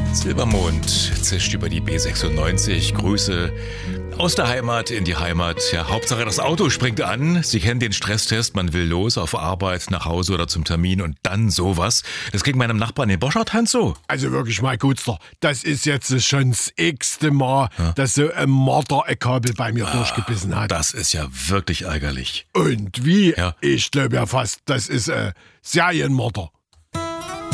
Silbermond zischt über die B96. Grüße aus der Heimat in die Heimat. Ja, Hauptsache das Auto springt an. Sie kennen den Stresstest. Man will los auf Arbeit, nach Hause oder zum Termin und dann sowas. Das ging meinem Nachbarn in Boschart Hans so. Also wirklich mal Gutster, das ist jetzt schon das x-te Mal, dass so ein Marder ein Kabel bei mir durchgebissen hat. Das ist ja wirklich ärgerlich. Und wie? Ja. Ich glaube ja fast, das ist Serienmörder.